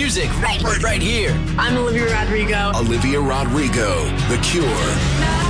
music right here. I'm Olivia Rodrigo. Olivia Rodrigo, The Cure.